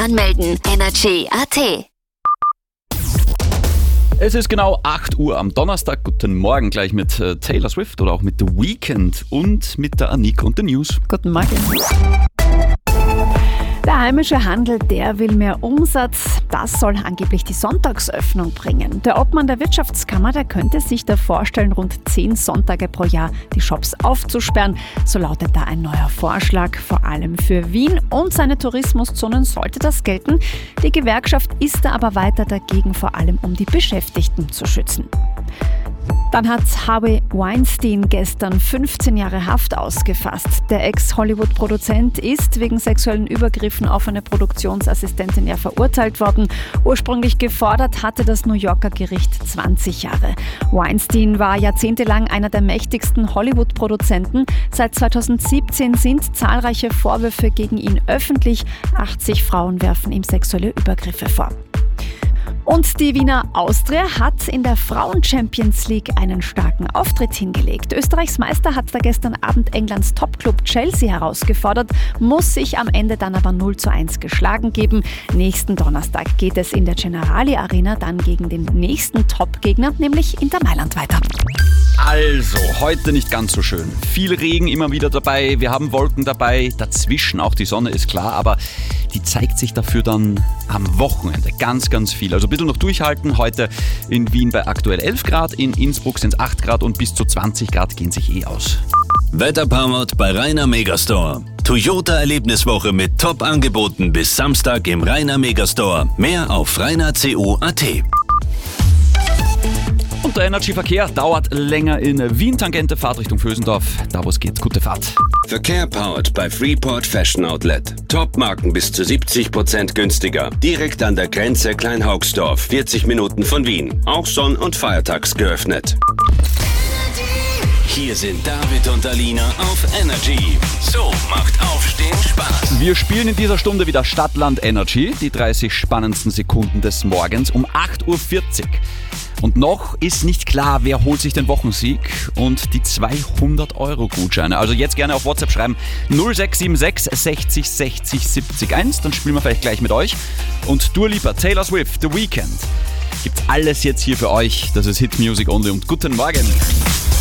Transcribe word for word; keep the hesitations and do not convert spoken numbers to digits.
anmelden. Energy Punkt a t. Es ist genau acht Uhr am Donnerstag. Guten Morgen gleich mit äh, Taylor Swift oder auch mit The Weeknd und mit der Annika und den News. Guten Morgen. Der heimische Handel, der will mehr Umsatz. Das soll angeblich die Sonntagsöffnung bringen. Der Obmann der Wirtschaftskammer, der könnte sich da vorstellen, rund zehn Sonntage pro Jahr die Shops aufzusperren. So lautet da ein neuer Vorschlag. Vor allem für Wien und seine Tourismuszonen sollte das gelten. Die Gewerkschaft ist da aber weiter dagegen, vor allem um die Beschäftigten zu schützen. Dann hat Harvey Weinstein gestern fünfzehn Jahre Haft ausgefasst. Der Ex-Hollywood-Produzent ist wegen sexuellen Übergriffen auf eine Produktionsassistentin ja verurteilt worden. Ursprünglich gefordert hatte das New Yorker Gericht zwanzig Jahre. Weinstein war jahrzehntelang einer der mächtigsten Hollywood-Produzenten. Seit zweitausendsiebzehn sind zahlreiche Vorwürfe gegen ihn öffentlich. achtzig Frauen werfen ihm sexuelle Übergriffe vor. Und die Wiener Austria hat in der Frauen-Champions League einen starken Auftritt hingelegt. Österreichs Meister hat da gestern Abend Englands Topclub Chelsea herausgefordert, muss sich am Ende dann aber null zu eins geschlagen geben. Nächsten Donnerstag geht es in der Generali Arena dann gegen den nächsten Top-Gegner, nämlich Inter Mailand, weiter. Also, heute nicht ganz so schön. Viel Regen immer wieder dabei, wir haben Wolken dabei, dazwischen auch die Sonne ist klar, aber die zeigt sich dafür dann am Wochenende ganz, ganz viel. Also ein bisschen noch durchhalten. Heute in Wien bei aktuell elf Grad, in Innsbruck sind es acht Grad und bis zu zwanzig Grad gehen sich eh aus. Wetterpowered bei Rainer Megastore. Toyota Erlebniswoche mit Top-Angeboten bis Samstag im Rainer Megastore. Mehr auf rainer punkt co punkt a t. Und der Energy-Verkehr dauert länger in Wien, Tangente, Fahrt Richtung Vösendorf. Da wo es geht, gute Fahrt. Verkehr powered bei Freeport Fashion Outlet. Top-Marken bis zu siebzig Prozent günstiger. Direkt an der Grenze Kleinhaugsdorf, vierzig Minuten von Wien. Auch sonn- und feiertags geöffnet. Hier sind David und Alina auf Energy. So macht Aufstehen Spaß. Wir spielen in dieser Stunde wieder Stadtland Energy, die dreißig spannendsten Sekunden des Morgens um acht Uhr vierzig. Und noch ist nicht klar, wer holt sich den Wochensieg und die zweihundert Euro Gutscheine. Also jetzt gerne auf WhatsApp schreiben null sechs sieben sechs sechzig sechzig siebzig eins, dann spielen wir vielleicht gleich mit euch. Und Dua Lipa, Taylor Swift, The Weeknd. Gibt's alles jetzt hier für euch. Das ist Hit Music Only und guten Morgen.